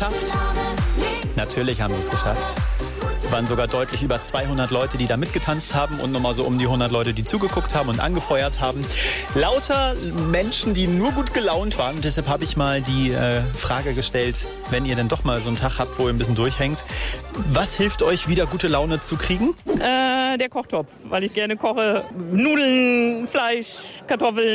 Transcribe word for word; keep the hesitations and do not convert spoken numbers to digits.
geschafft? Natürlich haben sie es geschafft. Es waren sogar deutlich über zweihundert Leute, die da mitgetanzt haben und nochmal so um die hundert Leute, die zugeguckt haben und angefeuert haben. Lauter Menschen, die nur gut gelaunt waren. Und deshalb habe ich mal die äh, Frage gestellt, wenn ihr denn doch mal so einen Tag habt, wo ihr ein bisschen durchhängt, was hilft euch, wieder gute Laune zu kriegen? Äh, der Kochtopf, weil ich gerne koche. Nudeln, Fleisch, Kartoffeln.